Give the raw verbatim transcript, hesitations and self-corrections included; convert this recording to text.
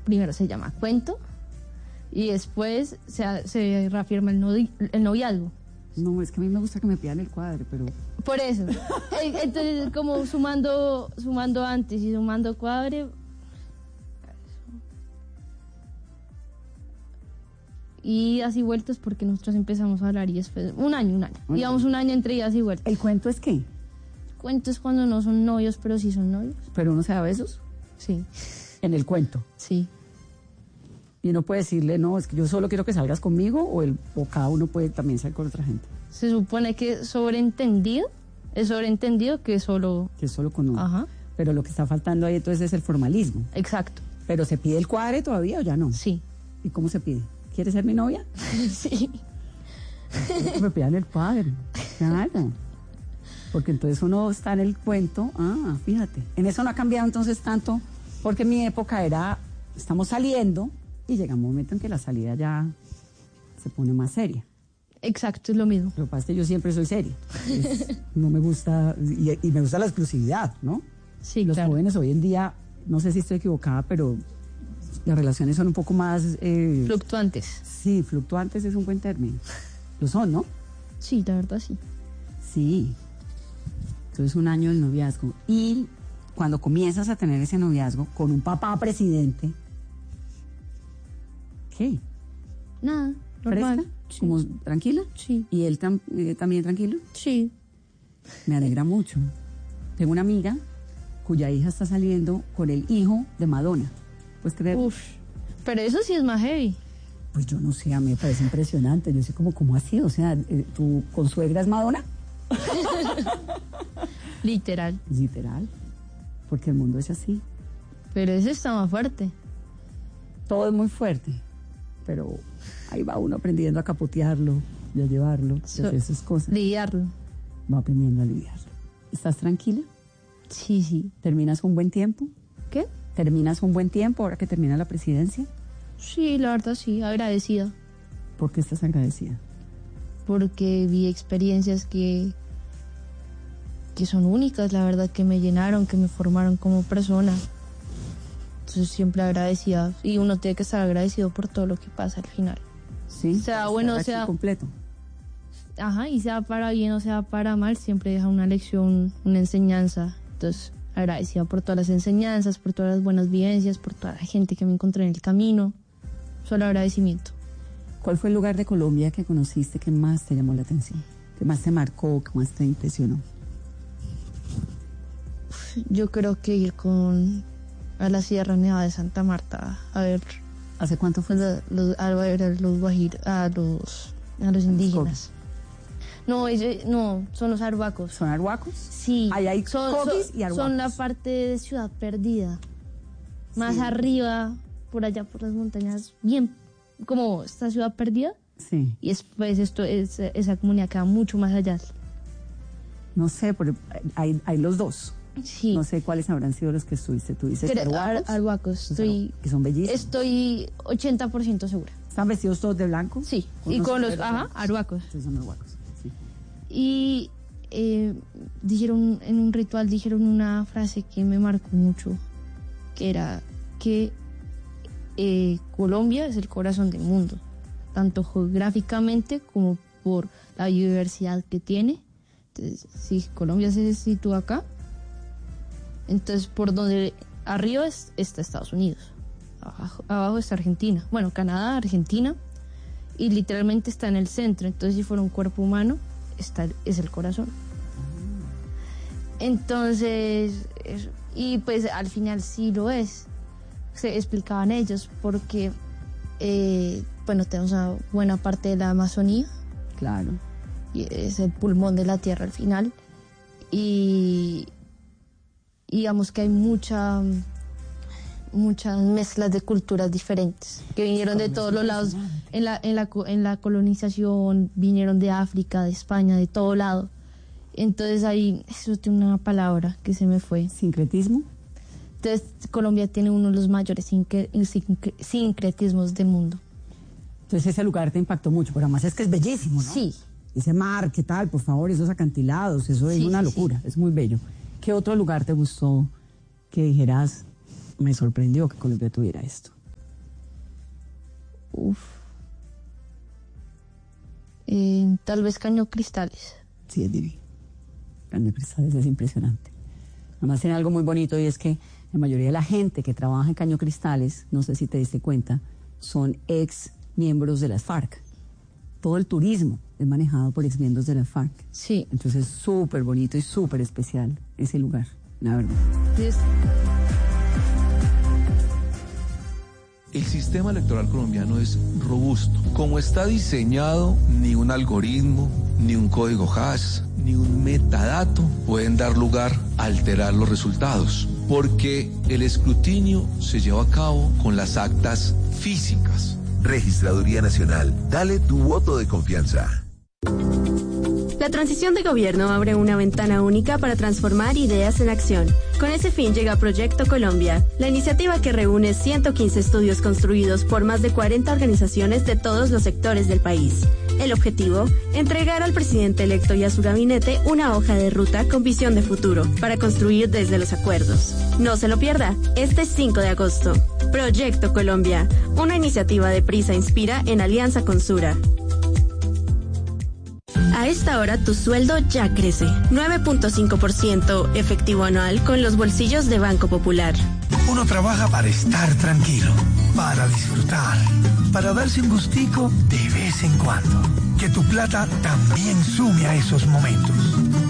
primero se llama cuento y después se, se reafirma el, novi, el noviazgo. No, es que a mí me gusta que me pidan el cuadre, pero... Por eso. Entonces, como sumando, sumando antes y sumando cuadre... Y idas y vueltas porque nosotros empezamos a hablar y después... Un año, un año. Okay. Digamos un año entre idas y vueltas. ¿El cuento es qué? El cuento es cuando no son novios, pero sí son novios. ¿Pero uno se da besos? Sí. ¿En el cuento? Sí. Y uno puede decirle, no, es que yo solo quiero que salgas conmigo, o, el, o cada uno puede también salir con otra gente. Se supone que sobreentendido, es sobreentendido que solo... Que solo con uno. Ajá. Pero lo que está faltando ahí entonces es el formalismo. Exacto. ¿Pero se pide el cuadre todavía o ya no? Sí. ¿Y cómo se pide? ¿Quieres ser mi novia? Sí. Que me pidan el cuadre. Claro. Porque entonces uno está en el cuento. Ah, fíjate. En eso no ha cambiado entonces tanto, porque en mi época era, estamos saliendo... Y llega un momento en que la salida ya se pone más seria. Exacto, es lo mismo. Lo que pasa es que yo siempre soy seria. Es, no me gusta, y, y me gusta la exclusividad, ¿no? Sí, Los claro. jóvenes hoy en día, no sé si estoy equivocada, pero las relaciones son un poco más... Eh, fluctuantes. Sí, fluctuantes es un buen término. Lo son, ¿no? Sí, la verdad sí. Sí. Entonces un año del noviazgo. Y cuando comienzas a tener ese noviazgo con un papá presidente... ¿Qué? Nada, normal. ¿Fresca? Sí. ¿Como tranquila? Sí. ¿Y él tam, eh, también tranquilo? Sí. Me alegra mucho. Tengo una amiga cuya hija está saliendo con el hijo de Madonna. ¿Puedes creer? Uf, pero eso sí es más heavy. Pues yo no sé, a mí me parece impresionante. Yo sé como, ¿cómo así? O sea, ¿tu consuegra es Madonna? Literal. Literal. Porque el mundo es así. Pero ese está más fuerte. Todo es muy fuerte. Pero ahí va uno aprendiendo a capotearlo y a llevarlo, so, y a hacer esas cosas. Lidiarlo. Va aprendiendo a lidiarlo. ¿Estás tranquila? Sí, sí. ¿Terminas un buen tiempo? ¿Qué? ¿Terminas un buen tiempo ahora que termina la presidencia? Sí, la verdad sí, agradecida. ¿Por qué estás agradecida? Porque vi experiencias que, que son únicas, la verdad, que me llenaron, que me formaron como persona. Entonces siempre agradecida, y uno tiene que estar agradecido por todo lo que pasa al final. Sí, sea bueno, sea completo. Ajá, y sea para bien o sea para mal, siempre deja una lección, una enseñanza. Entonces, agradecida por todas las enseñanzas, por todas las buenas vivencias, por toda la gente que me encontré en el camino. Solo agradecimiento. ¿Cuál fue el lugar de Colombia que conociste que más te llamó la atención? ¿Que más te marcó, que más te impresionó? Yo creo que ir con a la Sierra Nevada de Santa Marta a ver. ¿Hace cuánto fue? Los, los, a ver a los guajir, a los a los indígenas. No, ellos, no, son los arhuacos. ¿Son arhuacos? Sí. Ahí hay son, coquis son, y arhuacos. Son la parte de Ciudad Perdida. Más sí. arriba, por allá por las montañas, bien como esta Ciudad Perdida. Sí. Y después esto es, esa comunidad queda mucho más allá. No sé, pero hay, hay los dos. Sí. No sé cuáles habrán sido los que estuviste. ¿Tú dices arhuacos? Arhuacos. Estoy, que son bellísimos. Estoy ochenta por ciento segura. ¿Están vestidos todos de blanco? Sí. Y con los, ajá, arhuacos. Sí, son arhuacos. Sí. Y eh, dijeron, en un ritual dijeron una frase que me marcó mucho, que era que eh, Colombia es el corazón del mundo, tanto geográficamente como por la biodiversidad que tiene. Entonces, si Colombia se sitúa acá, entonces por donde arriba es, está Estados Unidos, abajo, abajo está Argentina, bueno, Canadá, Argentina, y literalmente está en el centro. Entonces si fuera un cuerpo humano, está, es el corazón. Entonces, y pues al final sí lo es, se explicaban ellos, porque eh, bueno, tenemos una buena parte de la Amazonía. Claro. Y es el pulmón de la tierra al final, y digamos que hay mucha muchas mezclas de culturas diferentes que vinieron de todos los lados. En la, en la, en la colonización vinieron de África, de España, de todo lado. Entonces ahí, eso tiene una palabra que se me fue. ¿Sincretismo? Entonces Colombia tiene uno de los mayores sincre, sincre, sincretismos del mundo. Entonces ese lugar te impactó mucho, pero además es que es bellísimo, ¿no? Sí. Ese mar, ¿qué tal? Por favor, esos acantilados, eso sí, es una locura, sí. Es muy bello. ¿Qué otro lugar te gustó que dijeras, me sorprendió que Colombia tuviera esto? Uf. Eh, tal vez Caño Cristales. Sí, es divino. Caño Cristales es impresionante. Además tiene algo muy bonito y es que la mayoría de la gente que trabaja en Caño Cristales, no sé si te diste cuenta, son ex miembros de las FARC. Todo el turismo es manejado por ex miembros de las FARC. Sí. Entonces es súper bonito y súper especial ese lugar, la verdad. Es... El sistema electoral colombiano es robusto. Como está diseñado, ni un algoritmo, ni un código hash, ni un metadato pueden dar lugar a alterar los resultados, porque el escrutinio se lleva a cabo con las actas físicas. Registraduría Nacional, dale tu voto de confianza. La transición de gobierno abre una ventana única para transformar ideas en acción. Con ese fin llega Proyecto Colombia, la iniciativa que reúne ciento quince estudios construidos por más de cuarenta organizaciones de todos los sectores del país. El objetivo, entregar al presidente electo y a su gabinete una hoja de ruta con visión de futuro para construir desde los acuerdos. No se lo pierda, este cinco de agosto. Proyecto Colombia, una iniciativa de Prisa Inspira en alianza con Sura. A esta hora tu sueldo ya crece, nueve punto cinco por ciento efectivo anual con los bolsillos de Banco Popular. Uno trabaja para estar tranquilo, para disfrutar, para darse un gustico de vez en cuando. Que tu plata también sume a esos momentos.